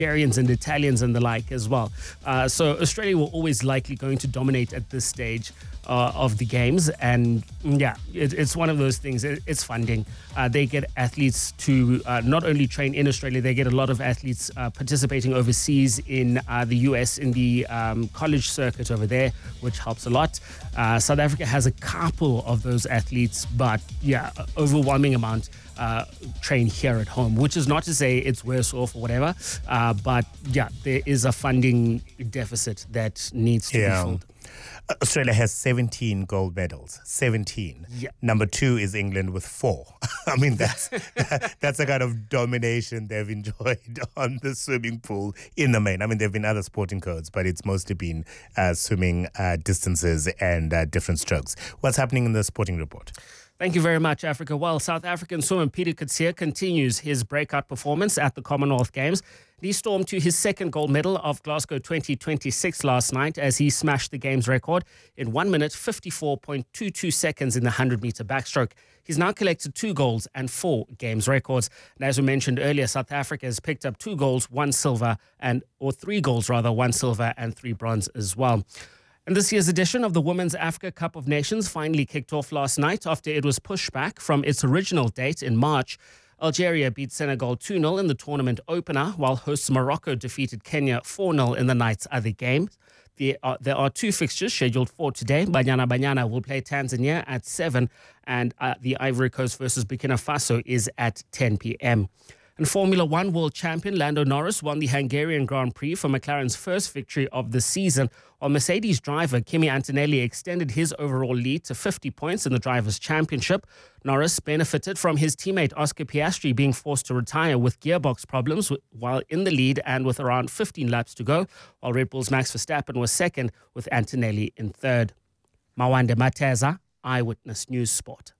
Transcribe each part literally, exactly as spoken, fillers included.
Hungarians and Italians and the like as well. Uh, so Australia were always likely going to dominate at this stage uh, of the games. And yeah, it, it's one of those things. It, it's funding. Uh, they get athletes to uh, not only train in Australia, they get a lot of athletes uh, participating overseas in uh, the U S in the um, college circuit over there, which helps a lot. Uh, South Africa has a couple of those athletes, but yeah, overwhelming amount Uh, train here at home, which is not to say it's worse off or whatever, uh, but yeah, there is a funding deficit that needs to yeah. be filled. Australia has seventeen gold medals. seventeen. Yeah. Number two is England with four. I mean, that's that's the kind of domination they've enjoyed on the swimming pool in the main. I mean, there have been other sporting codes, but it's mostly been uh, swimming uh, distances and uh, different strokes. What's happening in the sporting report? Thank you very much, Africa. Well, South African swimmer Peter Coetzee continues his breakout performance at the Commonwealth Games. He stormed to his second gold medal of Glasgow twenty twenty-six last night as he smashed the Games record in one minute fifty-four point two two seconds in the one hundred meter backstroke. He's now collected two golds and four Games records. And as we mentioned earlier, South Africa has picked up two golds, one silver, and or three golds rather, one silver and three bronze as well. And this year's edition of the Women's Africa Cup of Nations finally kicked off last night after it was pushed back from its original date in March. Algeria beat Senegal two nil in the tournament opener, while hosts Morocco defeated Kenya four nil in the night's other game. There are, there are two fixtures scheduled for today. Banyana Banyana will play Tanzania at seven, and uh, the Ivory Coast versus Burkina Faso is at ten p.m. And Formula One world champion Lando Norris won the Hungarian Grand Prix for McLaren's first victory of the season, while Mercedes driver Kimi Antonelli extended his overall lead to fifty points in the Drivers' Championship. Norris benefited from his teammate Oscar Piastri being forced to retire with gearbox problems while in the lead and with around fifteen laps to go, while Red Bull's Max Verstappen was second with Antonelli in third. Mawande Mateza, Eyewitness News Sport.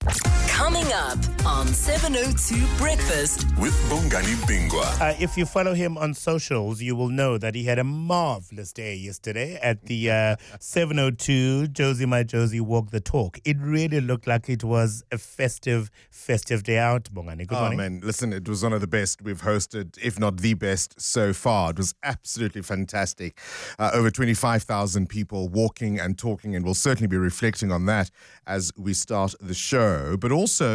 Coming up on seven oh two Breakfast with Bongani Bingwa. Uh, if you follow him on socials, you will know that he had a marvelous day yesterday at the uh, seven oh two Josie My Josie Walk the Talk. It really looked like it was a festive, festive day out. Bongani, good oh, morning. man, listen, it was one of the best we've hosted, if not the best so far. It was absolutely fantastic. Uh, over twenty-five thousand people walking and talking, and we'll certainly be reflecting on that as we start the show. But also,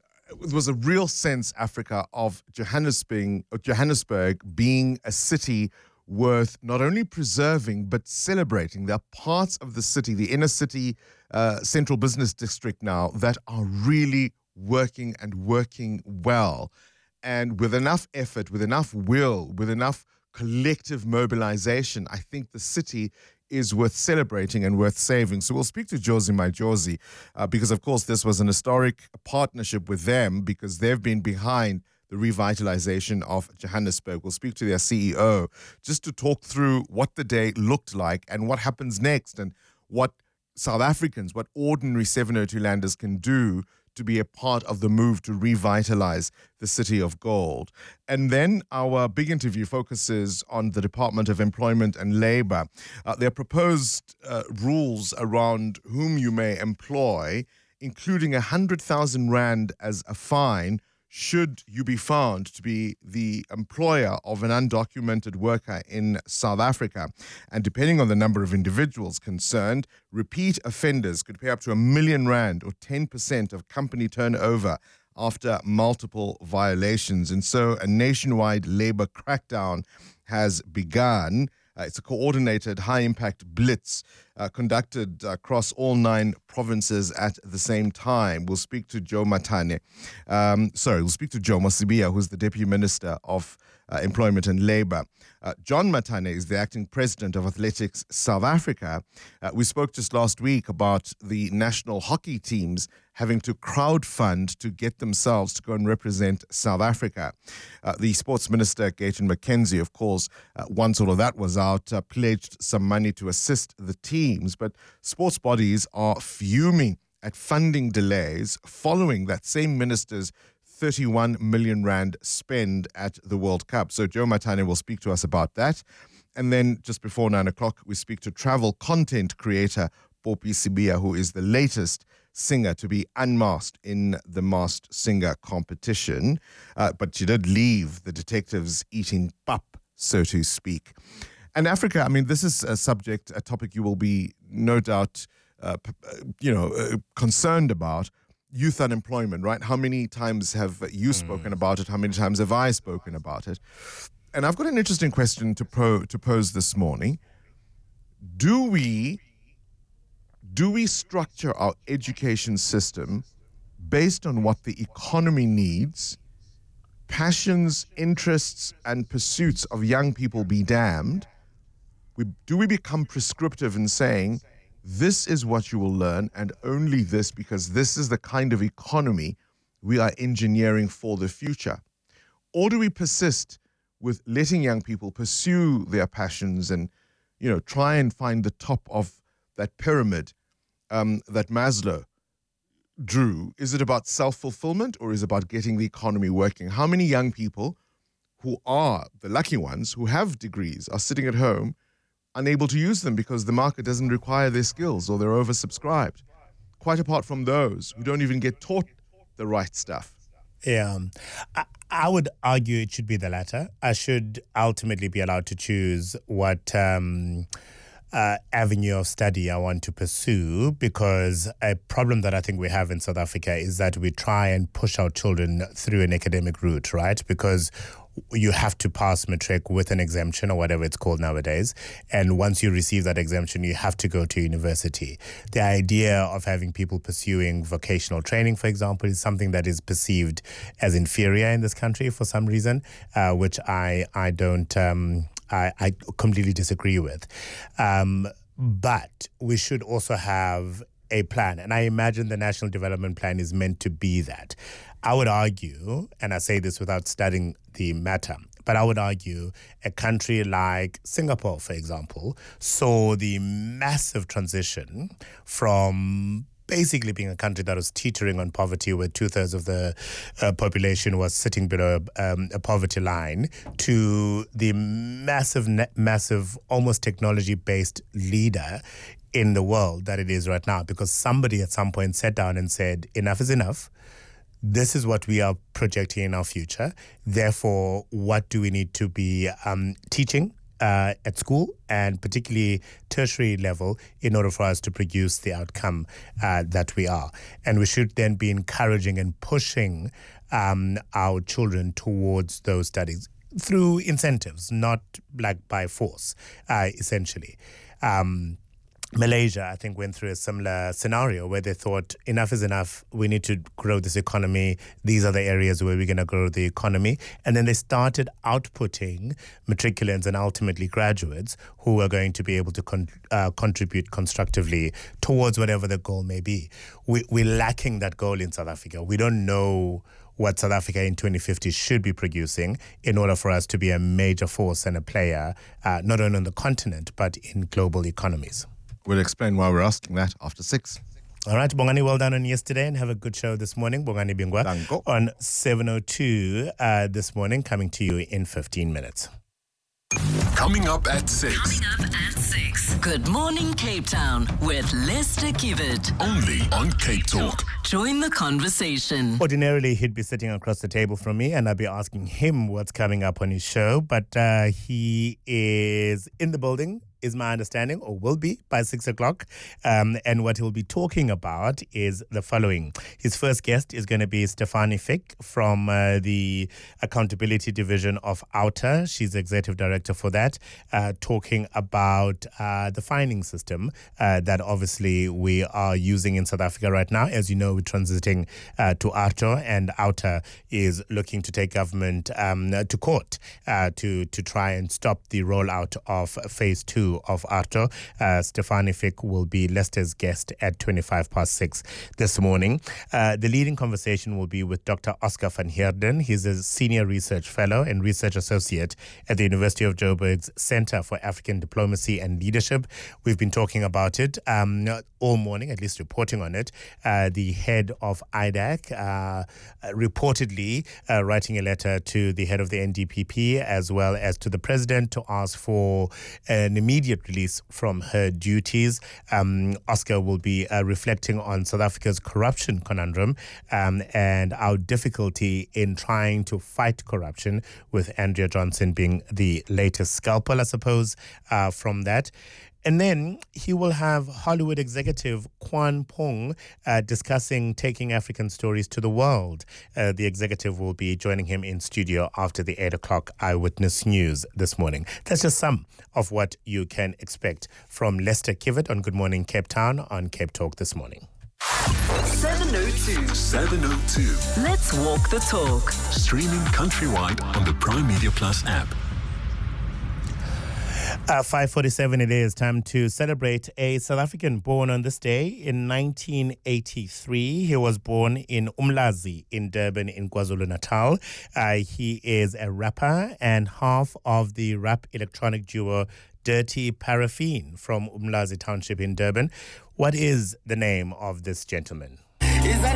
it was a real sense, Africa, of Johannesburg, Johannesburg being a city worth not only preserving but celebrating. There are parts of the city, the inner city, uh, central business district now, that are really working and working well. And with enough effort, with enough will, with enough collective mobilization, I think the city is worth celebrating and worth saving. So we'll speak to Josie My Josie uh, because, of course, this was an historic partnership with them because they've been behind the revitalization of Johannesburg. We'll speak to their C E O just to talk through what the day looked like and what happens next and what South Africans, what ordinary seven oh two landers can do to be a part of the move to revitalize the city of gold. And then our big interview focuses on the Department of Employment and Labor. Uh, their proposed uh, rules around whom you may employ, including one hundred thousand rand as a fine should you be found to be the employer of an undocumented worker in South Africa. And depending on the number of individuals concerned, repeat offenders could pay up to a million rand or ten percent of company turnover after multiple violations. And so a nationwide labor crackdown has begun. Uh, it's a coordinated high-impact blitz uh, conducted across all nine provinces at the same time. We'll speak to Joe Matane. Um, sorry, we'll speak to Joe Mosibia, who's the Deputy Minister of uh, Employment and Labor. Uh, John Matane is the acting president of Athletics South Africa. Uh, we spoke just last week about the national hockey teams having to crowdfund to get themselves to go and represent South Africa. Uh, the Sports Minister, Gayton McKenzie, of course, uh, once all of that was out, uh, pledged some money to assist the teams. But sports bodies are fuming at funding delays following that same minister's thirty-one million rand spend at the World Cup. So Joe Matane will speak to us about that. And then just before nine o'clock, we speak to travel content creator Poppy Sibiya, who is the latest singer to be unmasked in the Masked Singer competition. Uh, but she did leave the detectives eating pap so to speak. And Africa, I mean, this is a subject, a topic you will be no doubt, uh, you know, uh, concerned about. Youth unemployment, right? How many times have you spoken mm. about it? How many times have I spoken about it? And I've got an interesting question to pro- to pose this morning. Do we do we structure our education system based on what the economy needs, passions, interests, and pursuits of young people be damned? We, do we become prescriptive in saying, this is what you will learn and only this, because this is the kind of economy we are engineering for the future? Or do we persist with letting young people pursue their passions and, you know, try and find the top of that pyramid um, that Maslow drew? Is it about self-fulfillment or is it about getting the economy working? How many young people who are the lucky ones, who have degrees, are sitting at home unable to use them because the market doesn't require their skills or they're oversubscribed? Quite apart from those who don't even get taught the right stuff. Yeah, I, I would argue it should be the latter. I should ultimately be allowed to choose what um, uh, avenue of study I want to pursue, because a problem that I think we have in South Africa is that we try and push our children through an academic route, right? Because you have to pass matric with an exemption or whatever it's called nowadays. And once you receive that exemption, you have to go to university. The idea of having people pursuing vocational training, for example, is something that is perceived as inferior in this country for some reason, uh, which I, I don't, um, I, I completely disagree with. Um, but we should also have a plan. And I imagine the National Development Plan is meant to be that. I would argue, and I say this without studying the matter, but I would argue a country like Singapore, for example, saw the massive transition from basically being a country that was teetering on poverty, where two-thirds of the uh, population was sitting below um, a poverty line, to the massive, massive, almost technology-based leader in the world that it is right now, because somebody at some point sat down and said, enough is enough. This is what we are projecting in our future. Therefore, what do we need to be um, teaching uh, at school, and particularly tertiary level, in order for us to produce the outcome uh, that we are? And we should then be encouraging and pushing um, our children towards those studies through incentives, not like by force, uh, essentially. Um, Malaysia, I think, went through a similar scenario where they thought, enough is enough. We need to grow this economy. These are the areas where we're going to grow the economy. And then they started outputting matriculants and ultimately graduates who are going to be able to con- uh, contribute constructively towards whatever the goal may be. We, we're lacking that goal in South Africa. We don't know what South Africa in twenty fifty should be producing in order for us to be a major force and a player, uh, not only on the continent, but in global economies. We'll explain why we're asking that after six. All right, Bongani, well done on yesterday and have a good show this morning. Bongani Bingwa Danko. On seven oh two uh, this morning, coming to you in fifteen minutes. Coming up at six. Coming up at six. Good morning, Cape Town with Lester Kivet. Only on Cape Talk. Join the conversation. Ordinarily, he'd be sitting across the table from me and I'd be asking him what's coming up on his show. But uh, he is in the building, is my understanding, or will be by six o'clock. Um, and what he'll be talking about is the following. His first guest is going to be Stefanie Fick from uh, the Accountability Division of Outer. She's executive director for that, uh, talking about uh, the fining system uh, that obviously we are using in South Africa right now. As you know, we're transiting uh, to Outer, and Outer is looking to take government um, to court uh, to, to try and stop the rollout of phase two of Outer. Uh, Stefanie Fick will be Lester's guest at twenty-five past six this morning. Uh, the leading conversation will be with Doctor Oscar van Heerden. He's a senior research fellow and research associate at the University of Joburg's Center for African Diplomacy and Leadership. We've been talking about it um, all morning, at least reporting on it. Uh, the head of I D A C uh, reportedly uh, writing a letter to the head of the N D P P as well as to the president to ask for an immediate immediate release from her duties. Um, Oscar will be uh, reflecting on South Africa's corruption conundrum um, and our difficulty in trying to fight corruption, with Andrea Johnson being the latest scalpel, I suppose, uh, from that. And then he will have Hollywood executive Kwan Pong uh, discussing taking African stories to the world. Uh, the executive will be joining him in studio after the eight o'clock Eyewitness News this morning. That's just some of what you can expect from Lester Kivett on Good Morning Cape Town on Cape Talk this morning. seven oh two. seven oh two. Let's walk the talk. Streaming countrywide on the Prime Media Plus app. Uh, five forty-seven it is. Time to celebrate a South African born on this day in nineteen eighty-three. He was born in Umlazi in Durban in KwaZulu-Natal. Uh, he is a rapper and half of the rap electronic duo Dirty Paraffin from Umlazi Township in Durban. What is the name of this gentleman? Is that